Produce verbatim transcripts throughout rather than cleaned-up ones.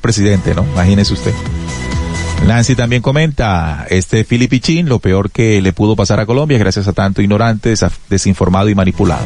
presidente, ¿no? Imagínese usted. Nancy también comenta, este Filipichín, lo peor que le pudo pasar a Colombia gracias a tanto ignorante, desinformado y manipulado.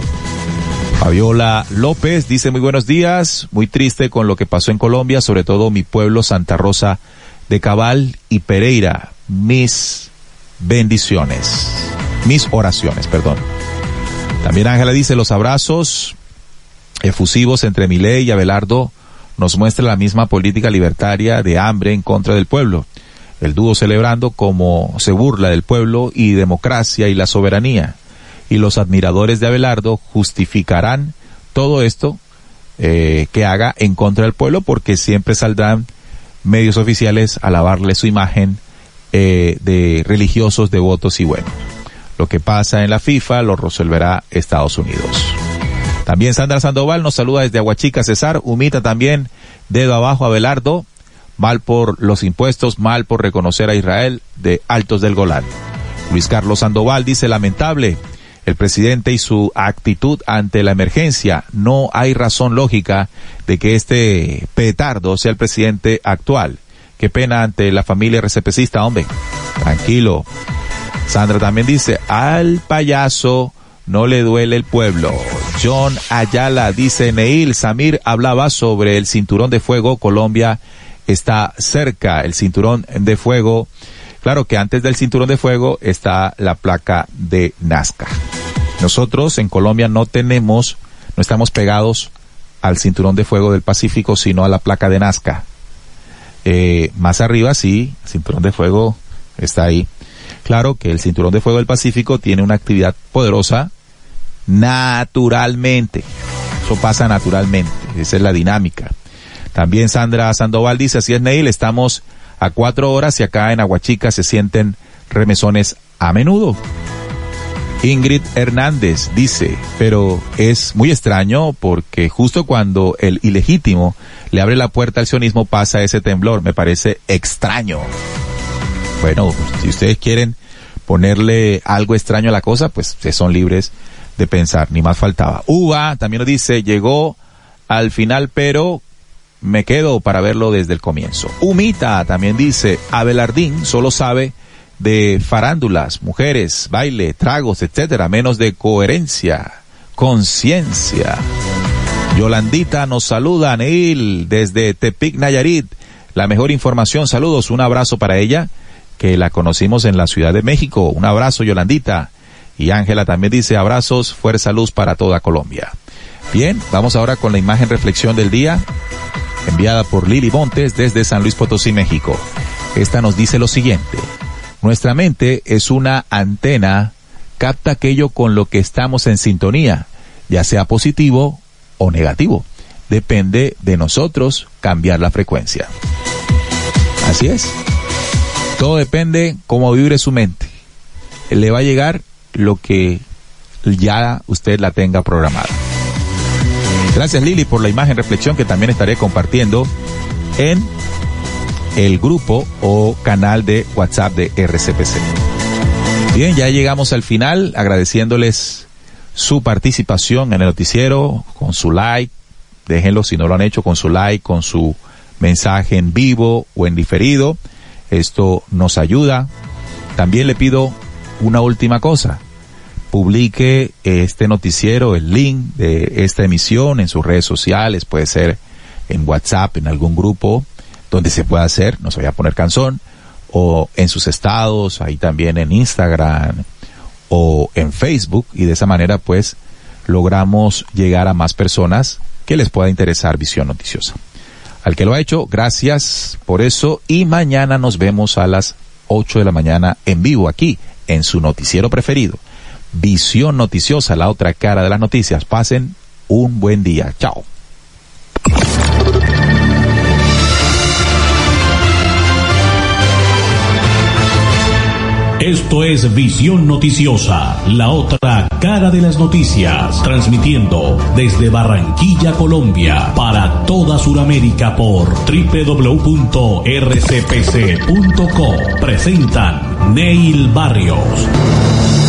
Fabiola López dice, muy buenos días, muy triste con lo que pasó en Colombia, sobre todo mi pueblo Santa Rosa de Cabal y Pereira. Mis bendiciones, mis oraciones, perdón. También Ángela dice, los abrazos efusivos entre Milei y Abelardo nos muestra la misma política libertaria de hambre en contra del pueblo. El dúo celebrando como se burla del pueblo y democracia y la soberanía. Y los admiradores de Abelardo justificarán todo esto eh, que haga en contra del pueblo, porque siempre saldrán medios oficiales a lavarle su imagen eh, de religiosos, devotos y buenos. Lo que pasa en la FIFA lo resolverá Estados Unidos. También Sandra Sandoval nos saluda desde Aguachica, Cesar. Humita también, dedo abajo a Abelardo. Mal por los impuestos, mal por reconocer a Israel de Altos del Golán. Luis Carlos Sandoval dice, lamentable el presidente y su actitud ante la emergencia. No hay razón lógica de que este petardo sea el presidente actual. Qué pena ante la familia RCPcista, hombre. Tranquilo. Sandra también dice, al payaso no le duele el pueblo. John Ayala dice, Neil Samir hablaba sobre el cinturón de fuego. Colombia está cerca, el cinturón de fuego. Claro que antes del cinturón de fuego está la placa de Nazca. Nosotros en Colombia no tenemos, no estamos pegados al cinturón de fuego del Pacífico, sino a la placa de Nazca. Eh, más arriba sí, el cinturón de fuego está ahí. Claro que el cinturón de fuego del Pacífico tiene una actividad poderosa naturalmente. Eso pasa naturalmente, esa es la dinámica. También Sandra Sandoval dice, así es Neil, estamos a cuatro horas y acá en Aguachica se sienten remesones a menudo. Ingrid Hernández dice, pero es muy extraño porque justo cuando el ilegítimo le abre la puerta al sionismo pasa ese temblor, me parece extraño. Bueno, si ustedes quieren ponerle algo extraño a la cosa, pues son libres de pensar, ni más faltaba. Uva también nos dice, llegó al final pero me quedo para verlo desde el comienzo. Humita también dice, Abelardín solo sabe de farándulas, mujeres, baile, tragos, etcétera, menos de coherencia, conciencia. Yolandita nos saluda, Neil, desde Tepic, Nayarit. La mejor información, saludos, un abrazo para ella, que la conocimos en la Ciudad de México. Un abrazo, Yolandita. Y Ángela también dice, abrazos, fuerza, luz para toda Colombia. Bien, vamos ahora con la imagen reflexión del día, enviada por Lili Montes desde San Luis Potosí, México. Esta nos dice lo siguiente: nuestra mente es una antena, capta aquello con lo que estamos en sintonía, ya sea positivo o negativo. Depende de nosotros cambiar la frecuencia. Así es. Todo depende cómo vibre su mente. Le va a llegar lo que ya usted la tenga programada. Gracias, Lili, por la imagen reflexión que también estaré compartiendo en el grupo o canal de WhatsApp de R C P C. Bien, ya llegamos al final, agradeciéndoles su participación en el noticiero, con su like, déjenlo si no lo han hecho, con su like, con su mensaje en vivo o en diferido. Esto nos ayuda. También le pido una última cosa: publique este noticiero, el link de esta emisión en sus redes sociales, puede ser en WhatsApp, en algún grupo donde se pueda hacer, no se vaya a poner cansón, o en sus estados, ahí también en Instagram o en Facebook, y de esa manera pues logramos llegar a más personas que les pueda interesar Visión Noticiosa. Al que lo ha hecho, gracias por eso, y mañana nos vemos a las ocho de la mañana en vivo aquí en su noticiero preferido, Visión Noticiosa, la otra cara de las noticias. Pasen un buen día. Chao. Esto es Visión Noticiosa, la otra cara de las noticias, transmitiendo desde Barranquilla, Colombia, para toda Sudamérica por doble u doble u doble u punto r c p c punto co. Presentan Neil Barrios.